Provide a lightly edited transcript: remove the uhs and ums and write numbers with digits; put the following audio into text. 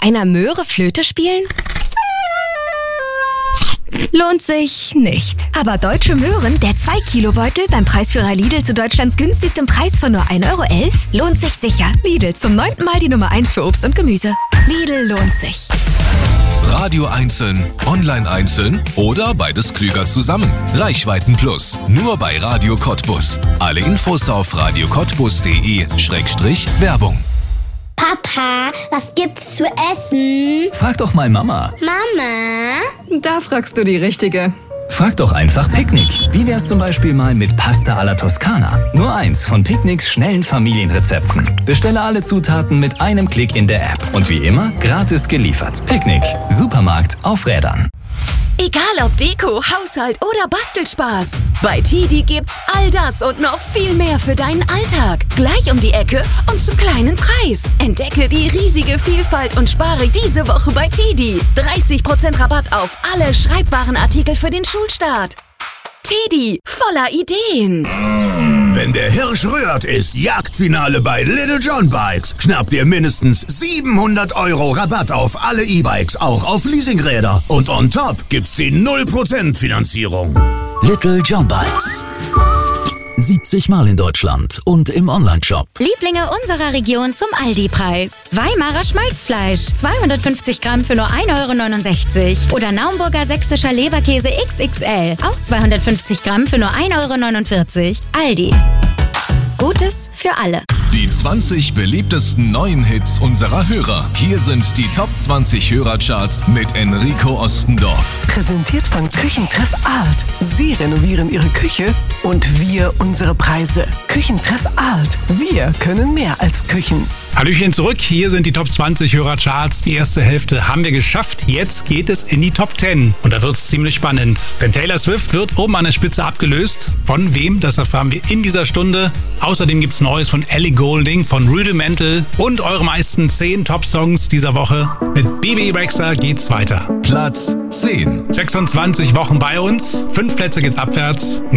einer Möhre Flöte spielen? Lohnt sich nicht. Aber Deutsche Möhren, der 2-Kilo-Beutel beim Preisführer Lidl zu Deutschlands günstigstem Preis von nur 1,11 € lohnt sich sicher. Lidl, zum 9. Mal die Nummer 1 für Obst und Gemüse. Lidl lohnt sich. Radio einzeln, online einzeln oder beides klüger zusammen. Reichweiten Plus, nur bei Radio Cottbus. Alle Infos auf radiocottbus.de/Werbung. Papa, was gibt's zu essen? Frag doch mal Mama. Mama? Da fragst du die Richtige. Frag doch einfach Picknick. Wie wär's zum Beispiel mal mit Pasta alla Toskana? Nur eins von Picknicks schnellen Familienrezepten. Bestelle alle Zutaten mit einem Klick in der App. Und wie immer, gratis geliefert. Picknick. Supermarkt auf Rädern. Egal ob Deko, Haushalt oder Bastelspaß. Bei TIDI gibt's all das und noch viel mehr für deinen Alltag. Gleich um die Ecke und zum kleinen Preis. Entdecke die riesige Vielfalt und spare diese Woche bei TIDI. 30% Rabatt auf alle Schreibwarenartikel für den Schulstart. TIDI, voller Ideen. Wenn der Hirsch rührt, ist Jagdfinale bei Little John Bikes. Schnapp dir mindestens 700 € Rabatt auf alle E-Bikes, auch auf Leasingräder. Und on top gibt's die 0% Finanzierung. Little John Bikes. 70 Mal in Deutschland und im Onlineshop. Lieblinge unserer Region zum Aldi-Preis. Weimarer Schmalzfleisch, 250 Gramm für nur 1,69 € Oder Naumburger sächsischer Leberkäse XXL, auch 250 Gramm für nur 1,49 €. Aldi. Gutes für alle. Die 20 beliebtesten neuen Hits unserer Hörer. Hier sind die Top 20 Hörercharts mit Enrico Ostendorf. Präsentiert von Küchentreff Art. Sie renovieren Ihre Küche und wir unsere Preise. Küchentreff Art. Wir können mehr als Küchen. Hallöchen zurück, hier sind die Top 20 Hörercharts. Die erste Hälfte haben wir geschafft, jetzt geht es in die Top 10. Und da wird es ziemlich spannend. Denn Taylor Swift wird oben an der Spitze abgelöst. Von wem, das erfahren wir in dieser Stunde. Außerdem gibt's Neues von Ellie Goulding, von Rudimental und eure meisten 10 Top-Songs dieser Woche. Mit Bebe Rexha geht's weiter. Platz 10. 26 Wochen bei uns, 5 Plätze geht's abwärts.